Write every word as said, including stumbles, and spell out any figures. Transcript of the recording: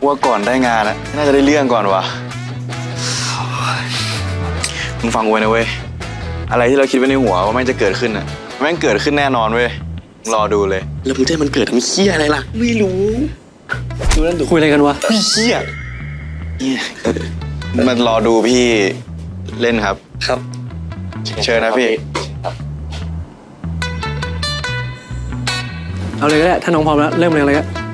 ว่าก่อนได้งานอะน่าจะได้เรื่องก่อนวะมึงฟังกูไว้นะเว้ยอะไรที่เราคิดไว้ในหัวว่าแม่งจะเกิดขึ้นอะแม่งเกิดขึ้นแน่นอนเว้ยรอดูเลยแล้วมึงจะให้มันเกิดทำเหี้ยอะไรล่ะไม่รู้ดูนั่นดูคุยอะไรกันวะพี่เหี้ยมันรอดูพี่เล่นครับครับเชิญนะพี่เอาเลยก็ได้ถ้าน้องพร้อมแล้วเริ่มเลยอะไรก็